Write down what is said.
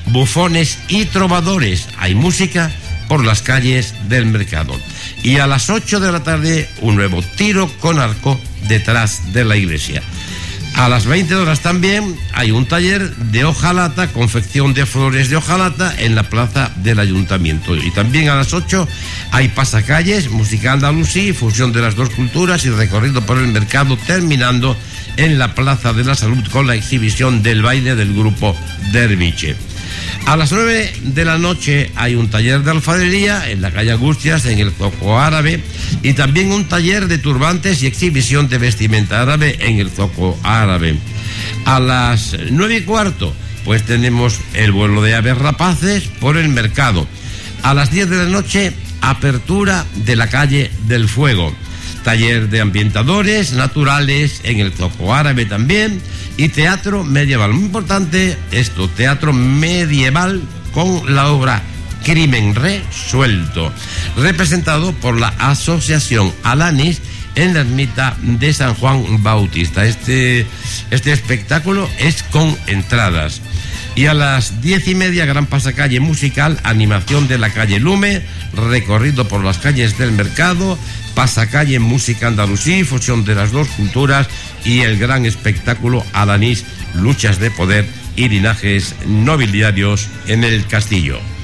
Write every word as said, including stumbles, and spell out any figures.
bufones y trovadores. Hay música por las calles del mercado. Y a las ocho de la tarde, un nuevo tiro con arco detrás de la iglesia. A las veinte horas también hay un taller de hojalata, confección de flores de hojalata en la plaza del ayuntamiento. Y también a las ocho hay pasacalles, música andalusí, fusión de las dos culturas y recorrido por el mercado, terminando en la Plaza de la Salud con la exhibición del baile del grupo Derviche. A las nueve de la noche hay un taller de alfarería en la calle Angustias, en el Zoco Árabe, y también un taller de turbantes y exhibición de vestimenta árabe en el Zoco Árabe. A las nueve y cuarto, pues tenemos el vuelo de aves rapaces por el mercado. A las diez de la noche, apertura de la calle del Fuego. Taller de ambientadores naturales en el Zoco Árabe también, y teatro medieval. Muy importante esto, teatro medieval con la obra Crimen Resuelto, representado por la Asociación Alanis en la ermita de San Juan Bautista. Este, este espectáculo es con entradas. Y a las diez y media, gran pasacalle musical, animación de la calle Lume, recorrido por las calles del mercado, pasacalle música andalusí, fusión de las dos culturas y el gran espectáculo Alanís, luchas de poder y linajes nobiliarios en el castillo.